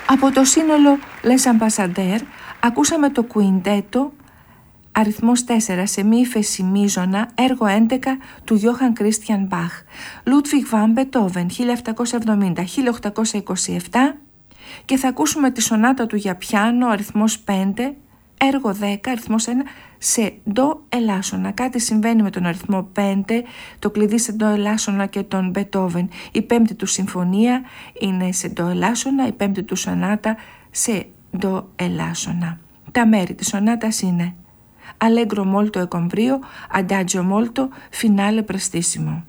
Από το σύνολο Les Ambassadeurs ακούσαμε το κουιντέτο αριθμός 4 σε μη ύφεση μείζωνα, έργο 11 του Johann Christian Bach, Ludwig van Beethoven, 1770-1827, και θα ακούσουμε τη σονάτα του για πιάνο αριθμός 5, έργο 10, αριθμός 1, σε ντο ελάσσονα. Κάτι συμβαίνει με τον αριθμό 5, το κλειδί σε ντο ελάσσονα και τον Beethoven. Η πέμπτη του συμφωνία είναι σε ντο ελάσσονα, η πέμπτη του σονάτα σε ντο ελάσσονα. Τα μέρη της σονάτας είναι Allegro molto e con brio, Adagio molto, Finale prestissimo.